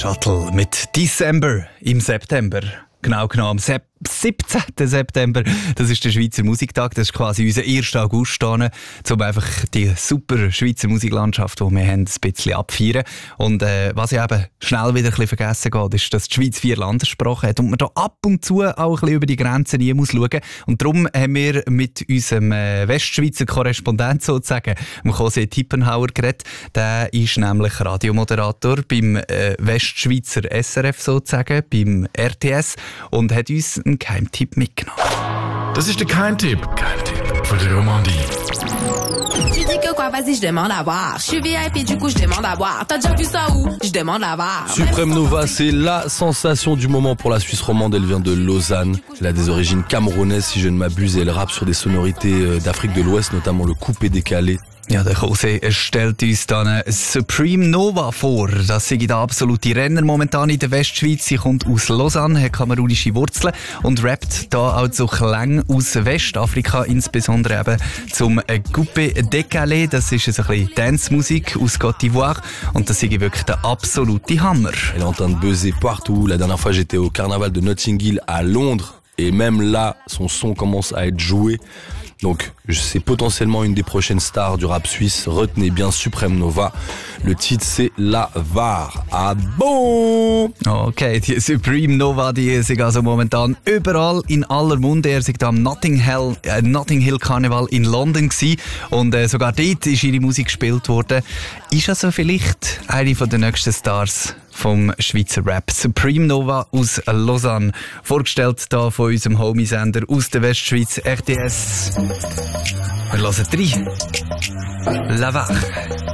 Shuttle mit December im September. Genau genommen am 17. September. Das ist der Schweizer Musiktag. Das ist quasi unser 1. August, um einfach die super Schweizer Musiklandschaft, die wir haben, ein bisschen abfeiern. Und was ich eben schnell wieder ein bisschen vergessen geht, ist, dass die Schweiz 4 Landessprachen hat und man da ab und zu auch ein bisschen über die Grenzen nie muss schauen. Und darum haben wir mit unserem Westschweizer Korrespondent sozusagen, dem José Tippenhauer, geredet. Der ist nämlich Radiomoderator beim Westschweizer SRF sozusagen, beim RTS, und hat uns einen Geheimtipp mitgenommen. Das ist der Geheimtipp für die Romandie. Tu dis que quoi, vas-y, je demande à voir. Je suis VIP, du coup, je demande à voir. T'as déjà vu ça où? Je demande à voir. Suprême Nova, c'est la sensation du moment pour la Suisse romande. Elle vient de Lausanne. Elle a des origines camerounaises, si je ne m'abuse, et elle rappe sur des sonorités d'Afrique de l'Ouest, notamment le coupé décalé. Ja, der José stellt uns dann Supreme Nova vor. Das sind der absolute Renner momentan in der Westschweiz. Sie kommt aus Lausanne, hat kamerunische Wurzeln und rappt da auch so Klänge aus Westafrika, insbesondere eben zum Coupé Décalé. Das ist so ein bisschen Dance-Musik aus Côte d'Ivoire und das ist wirklich der absolute Hammer. Elle est en train de buzzer partout. La dernière fois, j'étais au carnaval de Notting Hill à Londres et même là, son son commence à être joué. Donc, c'est potentiellement une des prochaines stars du rap suisse. Retenez bien Suprême Nova. Le titre, c'est La Var. Ah bon? Okay, die Supreme Nova, die sind also momentan überall in aller Munde. Er war am Notting Hill Carnival in London gewesen. Und sogar dort ist ihre Musik gespielt worden. Ist also vielleicht eine von den nächsten Stars vom Schweizer Rap. Supreme Nova aus Lausanne. Vorgestellt hier von unserem Homie-Sender aus der Westschweiz, RTS. Wir hören rein. La Var.